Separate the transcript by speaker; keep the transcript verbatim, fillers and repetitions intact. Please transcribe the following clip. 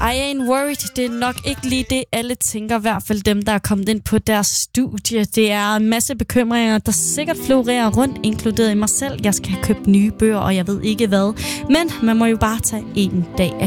Speaker 1: I ain't worried, det er nok ikke lige det, alle tænker, i hvert fald dem, der er kommet ind på deres studie. Det er en masse bekymringer, der sikkert florerer rundt, inkluderet i mig selv. Jeg skal have købt nye bøger, og jeg ved ikke hvad. Men man må jo bare tage en dag af